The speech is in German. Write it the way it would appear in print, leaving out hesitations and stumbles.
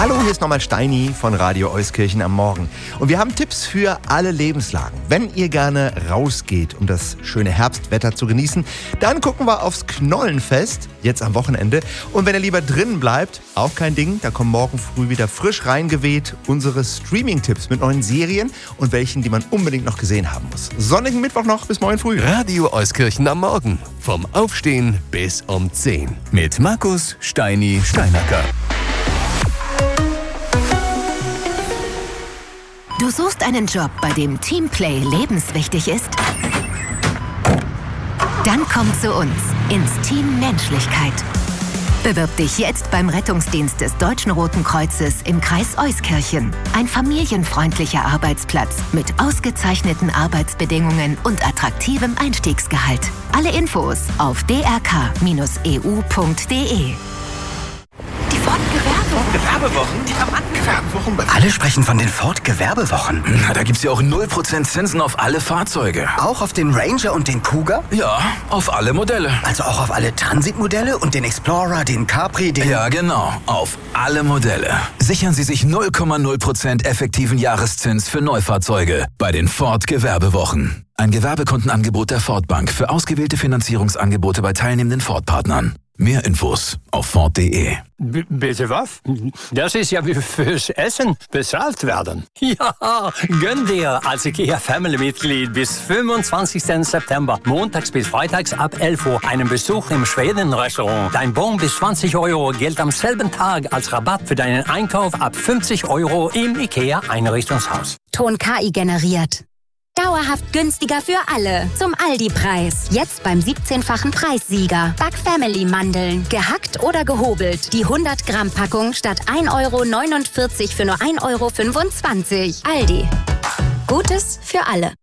Hallo, hier ist nochmal Steini von Radio Euskirchen am Morgen. Und wir haben Tipps für alle Lebenslagen. Wenn ihr gerne rausgeht, um das schöne Herbstwetter zu genießen, dann gucken wir aufs Knollenfest, jetzt am Wochenende. Und wenn ihr lieber drinnen bleibt, auch kein Ding, da kommen morgen früh wieder frisch reingeweht unsere Streaming-Tipps mit neuen Serien und welchen, die man unbedingt noch gesehen haben muss. Sonnigen Mittwoch noch, bis morgen früh. Radio Euskirchen am Morgen. Vom Aufstehen bis um 10. Mit Markus Steini Steinacker. Du suchst einen Job, bei dem Teamplay lebenswichtig ist? Dann komm zu uns ins Team Menschlichkeit. Bewirb dich jetzt beim Rettungsdienst des Deutschen Roten Kreuzes im Kreis Euskirchen. Ein familienfreundlicher Arbeitsplatz mit ausgezeichneten Arbeitsbedingungen und attraktivem Einstiegsgehalt. Alle Infos auf drk-eu.de. Gewerbewochen? Gewerbewochen? Alle sprechen von den Ford-Gewerbewochen. Na, da gibt's ja auch 0% Zinsen auf alle Fahrzeuge. Auch auf den Ranger und den Kuga? Ja, auf alle Modelle. Also auch auf alle Transitmodelle und den Explorer, den Capri, den... Ja, genau. Auf alle Modelle. Sichern Sie sich 0,0% effektiven Jahreszins für Neufahrzeuge bei den Ford-Gewerbewochen. Ein Gewerbekundenangebot der Ford Bank für ausgewählte Finanzierungsangebote bei teilnehmenden Ford-Partnern. Mehr Infos auf Ford.de. Bitte was? Das ist ja wie fürs Essen bezahlt werden. Ja, gönn dir als IKEA-Family-Mitglied bis 25. September, montags bis freitags ab 11 Uhr, einen Besuch im Schweden-Restaurant. Dein Bon bis 20 € gilt am selben Tag als Rabatt für deinen Einkauf ab 50 € im IKEA-Einrichtungshaus. Ton KI generiert. Dauerhaft günstiger für alle. Zum Aldi-Preis. Jetzt beim 17-fachen Preissieger. Back Family Mandeln. Gehackt oder gehobelt. Die 100-Gramm-Packung statt 1,49 € für nur 1,25 €. Aldi. Gutes für alle.